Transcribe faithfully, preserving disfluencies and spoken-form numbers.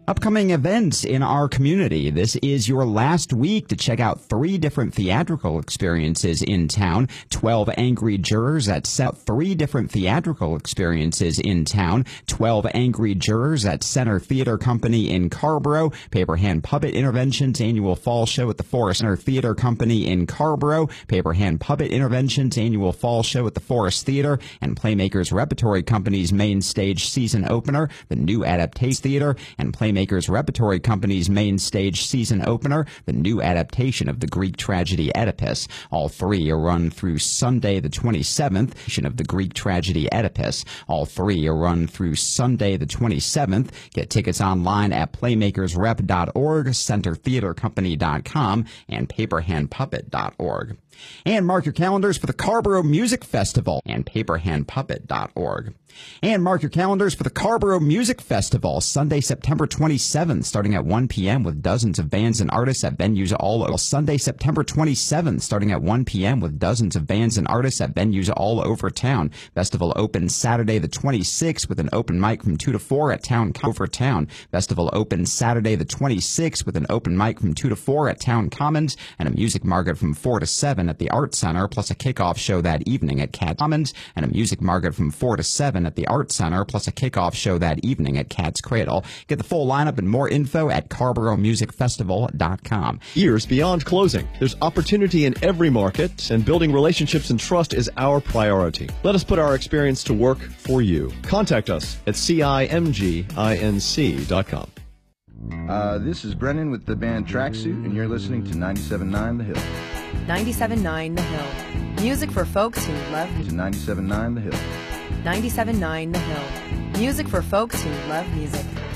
Upcoming events in our community. This is your last week to check out three different theatrical experiences in town. twelve Angry Jurors at set three different theatrical experiences in town. twelve Angry Jurors at Center Theater Company in Carrboro. Paper Hand Puppet Interventions annual fall show at the Forest Center Theater Company in Carrboro. Paper Hand Puppet Interventions annual fall show at the Forest Theater. And Playmakers Repertory Company's main stage season opener, the New Adaptation Theater. And Playmakers Repertory Company's main stage season opener, the new adaptation of the Greek tragedy Oedipus. All three are run through Sunday the twenty-seventh, of the Greek tragedy Oedipus. All three are run through Sunday the twenty-seventh. Get tickets online at playmakers rep dot org, center theater company dot com, and paper hand puppet dot org. And mark your calendars for the Carrboro Music Festival and paper hand puppet dot org. And mark your calendars for the Carrboro Music Festival, Sunday, September twenty-seventh, starting at one p.m. with dozens of bands and artists at venues all over. Sunday, September twenty-seventh, starting at one p.m. with dozens of bands and artists at venues all over town. Festival opens Saturday the twenty-sixth with an open mic from two to four at Town over Town. Festival opens Saturday the twenty-sixth with an open mic from two to four at Town Commons and a music market from four to seven at the Art Center, plus a kickoff show that evening at Cat Commons and a music market from four to seven at the Art Center, plus a kickoff show that evening at Cat's Cradle. Get the full lineup and more info at Carrboro Music Festival dot com. Years beyond closing. There's opportunity in every market, and building relationships and trust is our priority. Let us put our experience to work for you. Contact us at cimginc dot com. Uh, this is Brennan with the band Tracksuit, and you're listening to ninety-seven point nine The Hill. ninety-seven point nine The Hill. Music for folks who love To ninety-seven point nine The Hill. ninety-seven point nine The Hill. Music for folks who love music.